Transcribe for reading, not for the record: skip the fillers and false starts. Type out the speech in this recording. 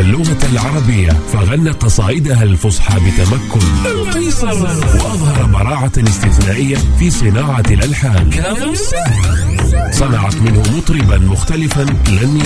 اللغة العربية، فغنت قصائدها الفصحى بتمكن. القيصر، وأظهر براعة استثنائية في صناعة الألحان. صنعت منه مطربا مختلفا لن